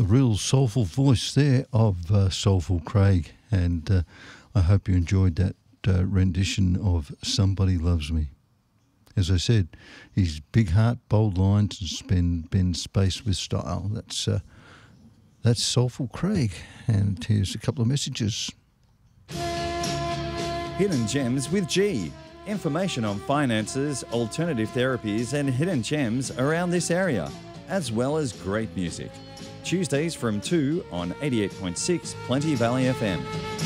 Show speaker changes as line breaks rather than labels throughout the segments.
the real soulful voice there of Soulful Craig, and I hope you enjoyed that rendition of Somebody Loves Me. As I said, his big heart, bold lines, and bend space with style. That's Soulful Craig, and here's a couple of messages.
Hidden Gems with G. Information on finances, alternative therapies and hidden gems around this area, as well as great music. Tuesdays from 2 on 88.6 Plenty Valley FM.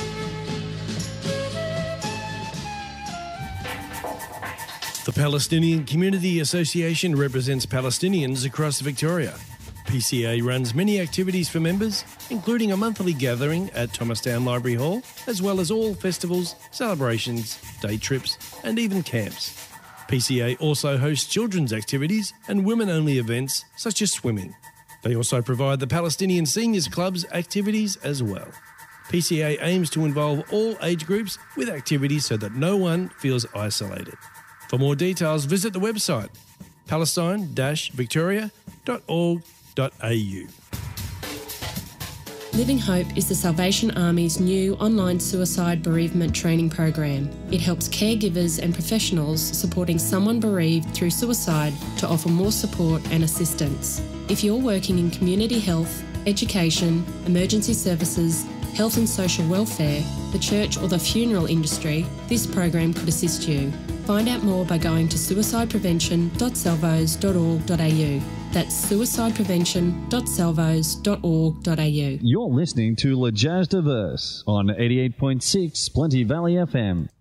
The Palestinian Community Association represents Palestinians across Victoria. PCA runs many activities for members, including a monthly gathering at Thomastown Library Hall, as well as all festivals, celebrations, day trips, and even camps. PCA also hosts children's activities and women-only events such as swimming. They also provide the Palestinian Seniors Club's activities as well. PCA aims to involve all age groups with activities so that no one feels isolated. For more details, visit the website palestine-victoria.org.au.
Living Hope is the Salvation Army's new online suicide bereavement training program. It helps caregivers and professionals supporting someone bereaved through suicide to offer more support and assistance. If you're working in community health, education, emergency services, health and social welfare, the church or the funeral industry, this program could assist you. Find out more by going to suicideprevention.salvos.org.au. That's suicideprevention.salvos.org.au.
You're listening to Le Jazz Diverse on 88.6 Plenty Valley FM.